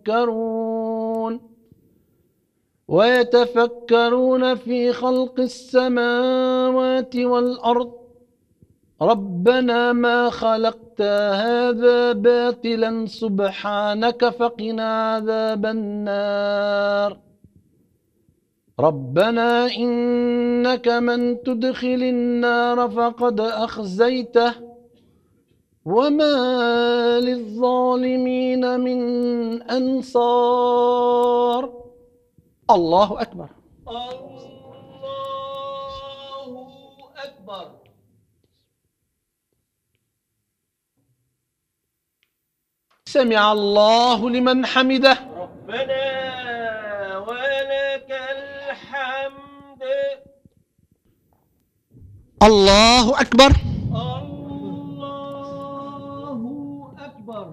ويتفكرون في خلق السماوات والأرض ربنا ما خلقت هذا باطلا سبحانك فقنا عذاب النار ربنا إنك من تدخل النار فقد أخزيته وما للظالمين من أنصار. الله أكبر. الله أكبر. سمع الله لمن حمده. ربنا ولك الحمد. الله أكبر. الله أكبر.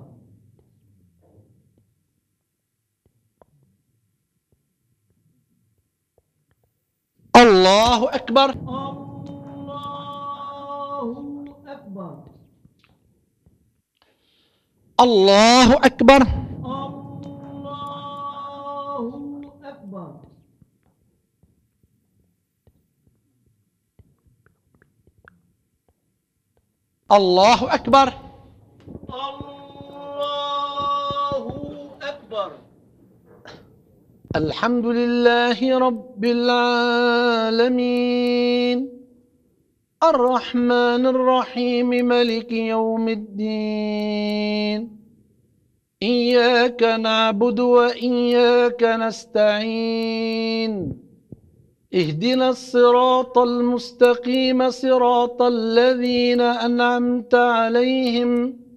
الله أكبر. الله الله أكبر. أكبر. الله الله أكبر. أكبر. الله أكبر. الحمد لله رب العالمين الرحمن الرحيم ملك يوم الدين إياك نعبد وإياك نستعين اهدنا الصراط المستقيم صراط الذين أنعمت عليهم